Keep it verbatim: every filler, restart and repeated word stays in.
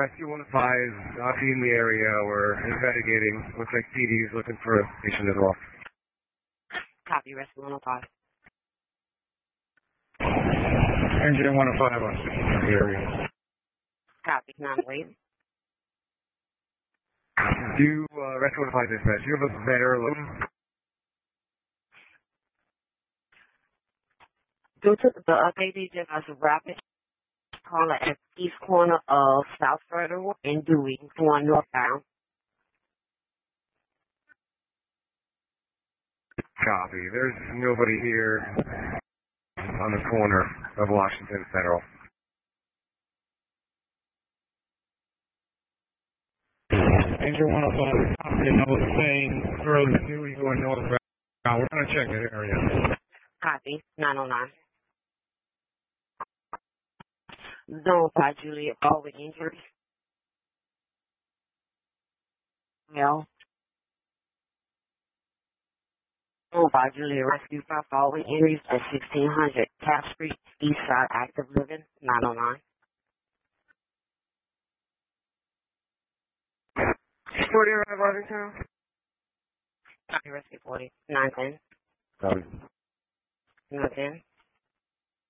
Rescue one five, Nazi in the area. We're investigating. Looks like P D's looking for a patient as well. Copy, Rescue one oh five. Engine one oh five on the area. Copy, nine wait. Do uh, Rescue one oh five dispatch. Do you have a better look? Due to the update, they just has a rapid caller at the east corner of South Federal and Dewey going northbound. Copy. There's nobody here on the corner of Washington Federal. Engine one oh five, copy, no saying road Dewey going northbound. We're going to check that area. Copy, nine oh nine. Zone five, Juliet, all with injuries. No. Zone five, Juliet, rescue five, following injuries at sixteen hundred Taft Street, East Side, active living, nine oh nine. forty around Arlington. Copy, rescue forty, nine ten. Copy. nine ten.